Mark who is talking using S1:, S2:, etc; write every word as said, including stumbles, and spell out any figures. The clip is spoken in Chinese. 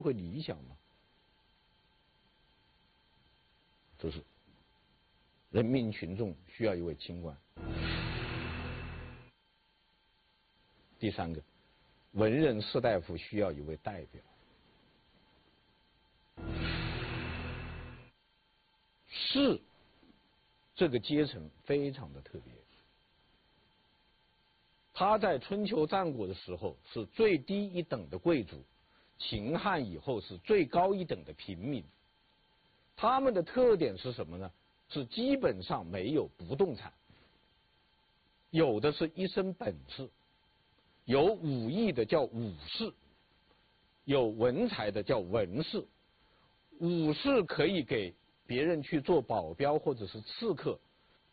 S1: 会理想吗？这是人民群众需要一位清官。第三个，文人士大夫需要一位代表。士这个阶层非常的特别，他在春秋战国的时候是最低一等的贵族，秦汉以后是最高一等的平民。他们的特点是什么呢？是基本上没有不动产，有的是一身本事，有武艺的叫武士，有文才的叫文士。武士可以给别人去做保镖或者是刺客，